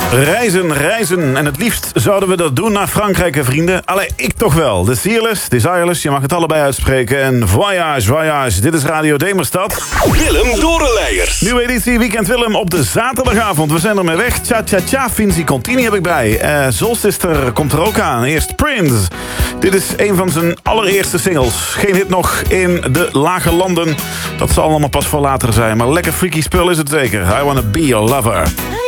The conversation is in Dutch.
Reizen, reizen. En het liefst zouden we dat doen naar Frankrijk, hè, vrienden. Allee, ik toch wel. Desireless, je mag het allebei uitspreken. En voyage, voyage. Dit is Radio Demerstad. Willem Dorenleijers. Nieuwe editie Weekend Willem op de zaterdagavond. We zijn ermee weg. Cha-cha-cha, Vinci Contini heb ik bij. Soulsister komt er ook aan. Eerst Prince. Dit is een van zijn allereerste singles. Geen hit nog in de lage landen. Dat zal allemaal pas voor later zijn. Maar lekker freaky spul is het zeker. I Wanna Be Your Lover.